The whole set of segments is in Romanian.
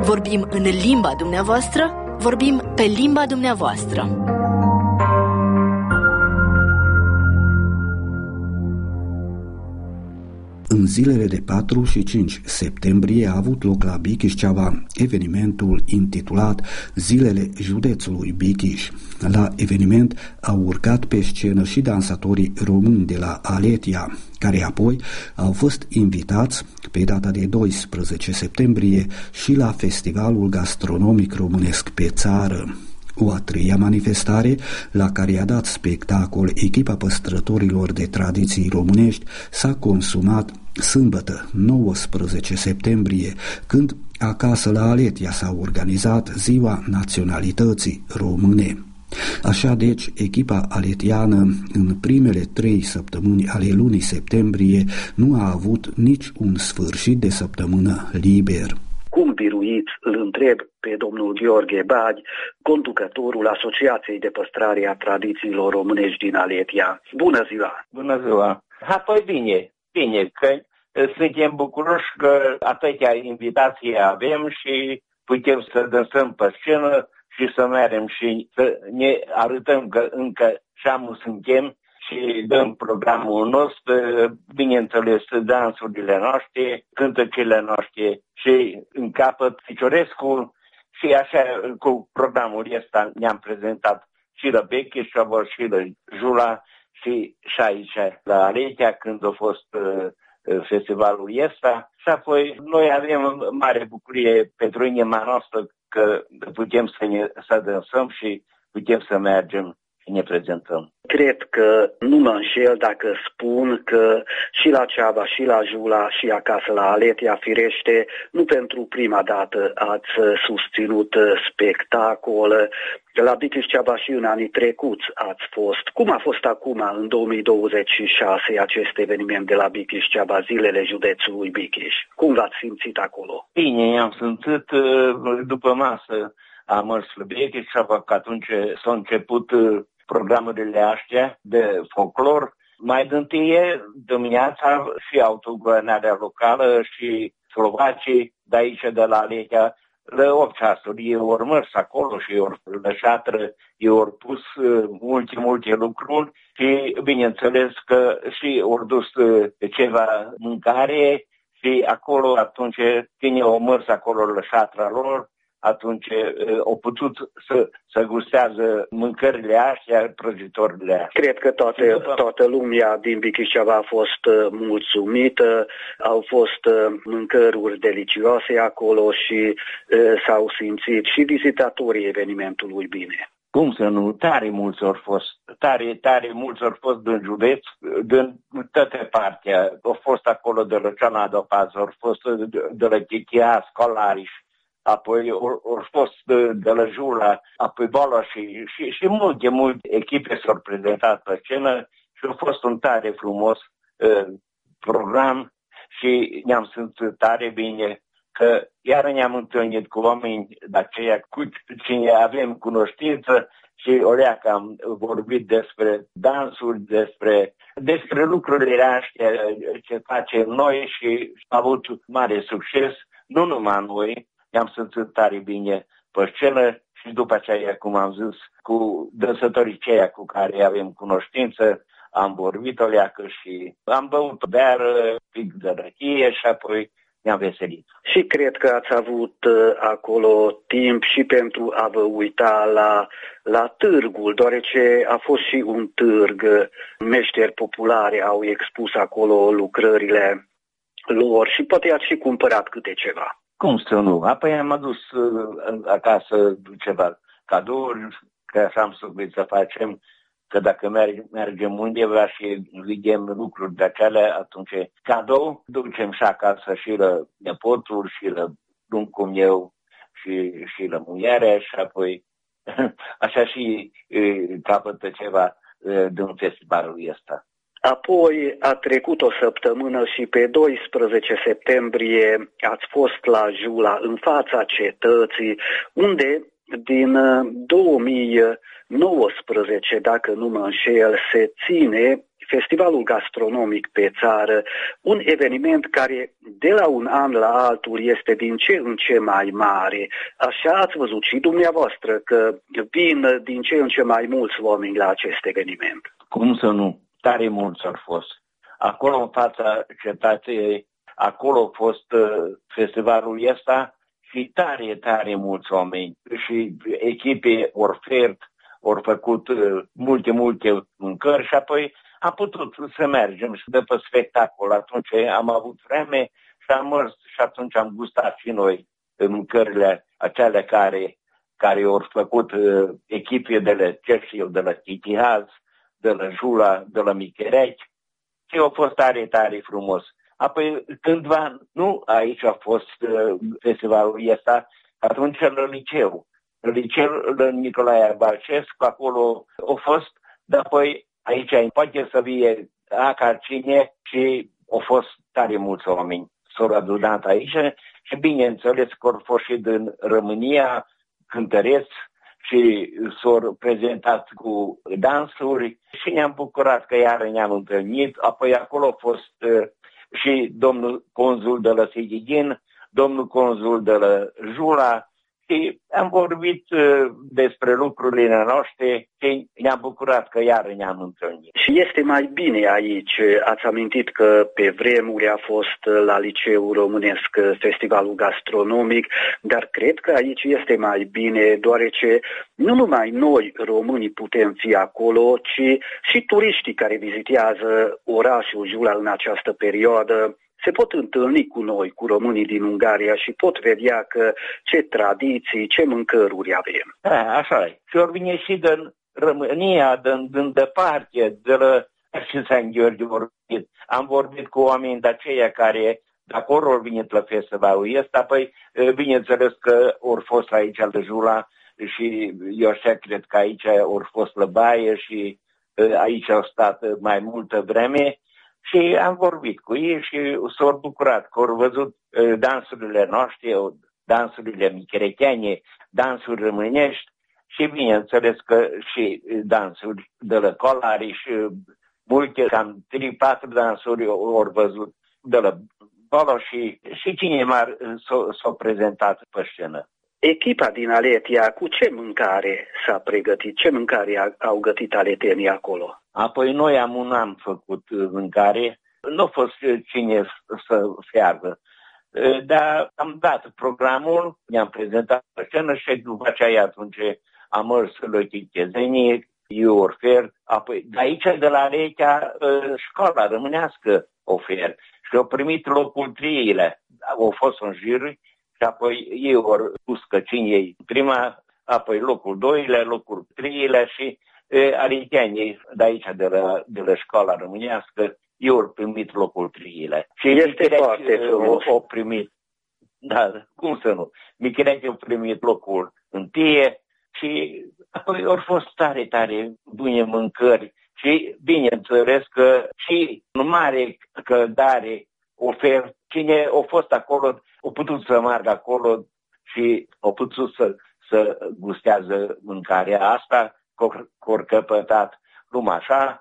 Vorbim în limba dumneavoastră, vorbim pe limba dumneavoastră. În zilele de 4 și 5 septembrie a avut loc la Bikișceava evenimentul intitulat Zilele Județului Bikiș. La eveniment au urcat pe scenă și dansatorii români de la Aletia, care apoi au fost invitați pe data de 12 septembrie și la Festivalul Gastronomic Românesc pe Țară. O a treia manifestare, la care i-a dat spectacol echipa păstrătorilor de tradiții românești, s-a consumat sâmbătă, 19 septembrie, când acasă la Aletia s-a organizat Ziua Naționalității Române. Așa deci, echipa aletiană în primele 3 săptămâni ale lunii septembrie nu a avut nici un sfârșit de săptămână liber. Cum biruiți, îl întreb pe domnul Gheorghe Bagi, conducătorul Asociației de Păstrare a Tradițiilor Românești din Aletia. Bună ziua! Bună ziua! Păi bine, că suntem bucuroși că atâtea invitații avem și putem să dansăm pe scenă și să mergem și să ne arătăm că încă șamul suntem și dăm programul nostru, bineînțeles, dansurile noastre, cântăcile noastre și în capăt Ficiorescu și așa cu programul ăsta ne-am prezentat și la Bikișceava și la Jula și aici la Aletia când a fost festivalul ăsta și apoi noi avem mare bucurie pentru inima noastră că putem să dansăm și putem să mergem și ne prezentăm. Cred că nu mă înșel dacă spun că și la Ceava, și la Jula, și acasă la Aletia, firește, nu pentru prima dată ați susținut spectacol. La Bikișceava și în anii trecuți ați fost. Cum a fost acum, în 2026, acest eveniment de la Bikișceava, Zilele Județului Bikiș? Cum v-ați simțit acolo? Bine, am simțit după masă. Am mers la Bikișceava, că atunci s-au început programurile astea de folclor. Mai dintâie dimineața și autoguvernarea locală și slovacii de aici, de la Aletia, la 8 ceasuri. Ei au mers acolo și au lăsat, ei au pus multe lucruri și bineînțeles că și au dus ceva mâncare și acolo atunci cine au mers acolo la șatra lor, atunci au putut să gustează mâncările astea, prăjitorile astea. Cred că toată lumea din Bikișceava a fost mulțumită, au fost mâncăruri delicioase acolo și s-au simțit și vizitatorii evenimentului bine. Cum să nu? Tare mulți au fost. Tare mulți au fost din județ, din toate partea. Au fost acolo de la Cianada Paz, au fost de la Chichia, Scolariș, apoi au fost de la Jula, apoi Bola și multe echipe s-au prezentat pe scenă și a fost un tare frumos program și ne-am simțit tare bine că iar ne-am întâlnit cu oameni de aceia cu cine avem cunoștință și oleacă am vorbit despre dansuri, despre lucrurile astea ce facem noi și am avut mare succes, nu numai noi, ne-am simțit tare bine pe scenă și după aceea, cum am zis, cu dansătorii ceia cu care avem cunoștință, am vorbit oleacă și am băut beară, pic de răchie și apoi ne-am veselit. Și cred că ați avut acolo timp și pentru a vă uita la târgul, deoarece a fost și un târg. Meșteri populare au expus acolo lucrările lor și poate ați și cumpărat câte ceva. Cum să nu? Apoi am adus acasă ceva cadouri, că așa am stabilit să facem, că dacă mergem undeva și vedem lucruri de acelea, atunci cadou, ducem și acasă și la nepotul, și la buncul meu, și la muiere, și apoi așa și capătă ceva din festivalul ăsta. Apoi a trecut o săptămână și pe 12 septembrie ați fost la Jula, în fața cetății, unde din 2019, dacă nu mă înșel, se ține festivalul gastronomic pe țară, un eveniment care de la un an la altul este din ce în ce mai mare. Așa ați văzut și dumneavoastră că vin din ce în ce mai mulți oameni la acest eveniment. Cum să nu? Tare mulți au fost. Acolo în fața cetății, acolo a fost festivalul ăsta și tare mulți oameni și echipe ori făcut multe mâncări și apoi am putut să mergem și după spectacol. Atunci am avut vreme și am mers și atunci am gustat și noi mâncările acelea care au făcut echipe de la Titihaz, de la Jula, de la Micherechi și a fost tare frumos. Apoi cândva, nu aici a fost festivalul ăsta, atunci la liceu. La Nicolae Balcescu, acolo a fost, dar apoi aici poate să fie ca cine și au fost tare mulți oameni. S-au adunat aici și bineînțeles că au fost și din România cântăreți și s-au prezentat cu dansuri și ne-am bucurat că iară ne-am întâlnit. Apoi acolo a fost și domnul consul de la Sigighin, domnul consul de la Jura și am vorbit despre lucrurile noastre și ne-am bucurat că iară ne-am întâlnit. Și este mai bine aici. Ați amintit că pe vremuri a fost la Liceul Românesc festivalul gastronomic, dar cred că aici este mai bine, deoarece nu numai noi românii putem fi acolo, ci și turiștii care vizitează orașul Jula în această perioadă se pot întâlni cu noi, cu românii din Ungaria și pot vedea că ce tradiții, ce mâncăruri avem. Așa e. Și ori vine și din România, din departe, de la San Gheorghe vorbit. Am vorbit cu oameni de aceia care de acolo au venit la festivalul ăsta, păi bineînțeles că au fost aici la Jula și eu așa cred că aici au fost la baie și aici au stat mai multă vreme. Și am vorbit cu ei și s-au bucurat că au văzut dansurile noastre, dansurile micherecheane, dansuri românești și bineînțeles că și dansuri de la Colari și multe, cam 3-4 dansuri au văzut de la Bolo și cine mai s-au prezentat pe scenă. Echipa din Aletia, cu ce mâncare s-a pregătit? Ce mâncare au gătit aletenii acolo? Apoi noi am făcut mâncare. Nu a fost cine să fiarbă. Dar am dat programul, ne-am prezentat pe scenă și după aceea atunci am mers la Chichezenie, ofer. Apoi de aici, de la Aletia, școala românească ofer. Și au primit locul 3-ile. Au fost în jiri. Și apoi ei au spus că cine e prima, apoi locul 2-le, locul 3-le și ariteanii de aici, de la școala românească, ei au primit locul 3-le. Și este foarte frumos. Au primit, da, cum să nu, Micherechi au primit locul 1 și apoi au fost tare bune mâncări și bineînțeles că și în mare căldare ofer, cine a fost acolo, a putut să meargă acolo și a putut să gustează mâncarea asta, că au căpătat lumea așa,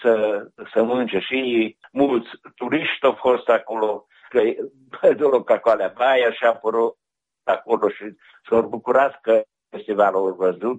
să mânce și mulți turiști au fost acolo, că de Coca-Cola Baia și a apărut acolo și s-au bucurat că festivalul a văzut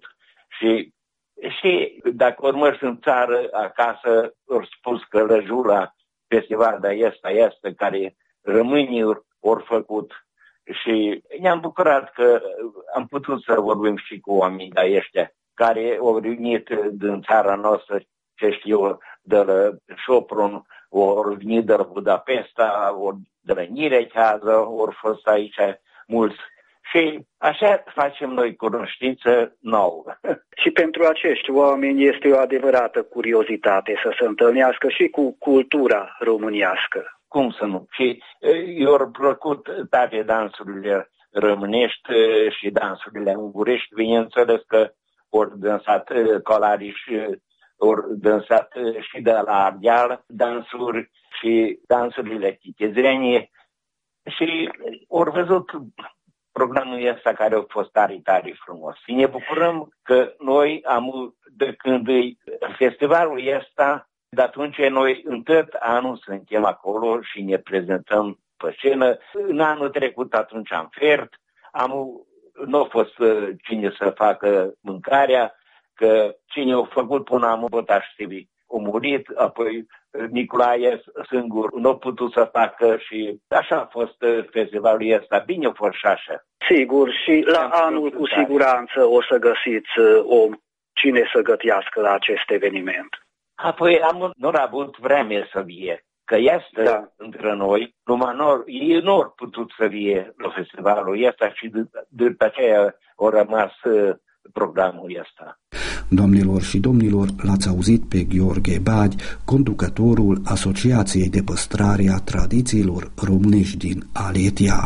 și dacă au mers în țară, acasă, au spus că la Jula festival de este care românii au făcut și ne-am bucurat că am putut să vorbim și cu oamenii de ăștia care au venit din țara noastră, ce știu, de la Sopron, au venit de la Budapesta, de la Nirechează, au fost aici mulți. Și așa facem noi cunoștință nouă. Și pentru acești oameni este o adevărată curiozitate să se întâlnească și cu cultura românească. Cum să nu? Și i-au plăcut toate dansurile românești și dansurile ungurești. Bineînțeles că ori dansat Colari și ori dansat și de la Ardeal dansuri și dansurile chichezenie și ori văzut programul ăsta care a fost tare frumos. Și ne bucurăm că noi de când festivalul ăsta De atunci noi în tot anul suntem acolo și ne prezentăm pe scenă. În anul trecut atunci am fert, nu a fost cine să facă mâncarea, că cine a făcut până am Botaștivi a murit, apoi Nicolae singur nu a putut să facă și așa a fost festivalul ăsta. Bine a fost și așa. Sigur, și la anul cu siguranță o să găsiți cine să gătească la acest eveniment. Apoi nu a avut vreme să vie, că este între noi, numai ei nu au putut să vie la festivalul ăsta și după aceea a rămas programul ăsta. Doamnelor și domnilor, l-ați auzit pe Gheorghe Bagi, conducătorul Asociației de Păstrare a Tradițiilor Românești din Aletia.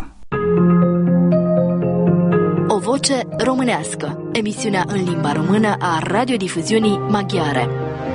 O voce românească, emisiunea în limba română a radiodifuziunii maghiare.